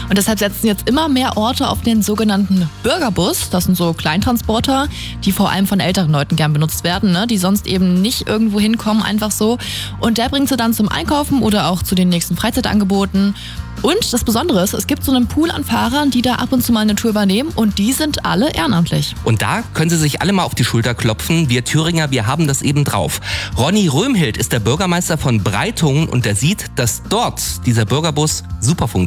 Und deshalb setzen jetzt immer mehr Orte auf den sogenannten Bürgerbus. Das sind so Kleintransporter, die vor allem von älteren Leuten gern benutzt werden, ne? Die sonst eben nicht irgendwo hinkommen, einfach so. Und der bringt sie dann zum Einkaufen oder auch zu den nächsten Freizeitangeboten. Und das Besondere ist, es gibt so einen Pool an Fahrern, die da ab und zu mal eine Tour übernehmen und die sind alle ehrenamtlich. Und da können Sie sich alle mal auf die Schulter klopfen. Wir Thüringer, wir haben das eben drauf. Ronny Röhmhild ist der Bürgermeister von Breitungen und der sieht, dass dort dieser Bürgerbus super funktioniert.